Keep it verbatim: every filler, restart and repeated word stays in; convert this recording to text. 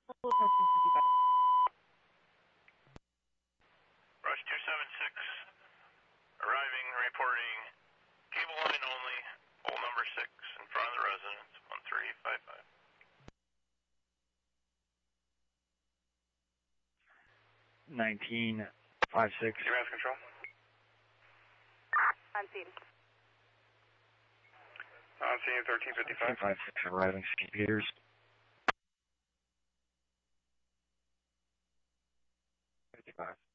Rush two seven six, arriving, reporting, cable line only, pole number six, in front of the residence, one three five five. nineteen five six. Mass control. On scene. On scene, thirteen fifty-five. five six, arriving, Saint Peters. fifty-five.